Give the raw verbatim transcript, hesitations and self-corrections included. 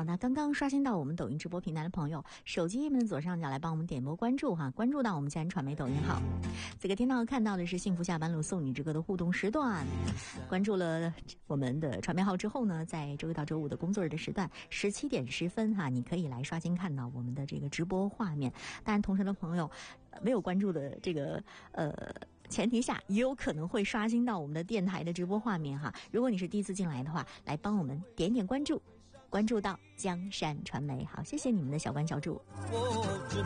好，那刚刚刷新到我们抖音直播平台的朋友，手机页面的左上角来帮我们点播关注哈，关注到我们家人传媒抖音号。这个听到看到的是幸福下班路送你这个的互动时段，关注了我们的传媒号之后呢，在周一到周五的工作日的时段十七点十分哈，你可以来刷新看到我们的这个直播画面。当然同时的朋友没有关注的这个呃前提下，也有可能会刷新到我们的电台的直播画面哈。如果你是第一次进来的话，来帮我们点点关注，关注到江山传媒。好，谢谢你们的小关小主。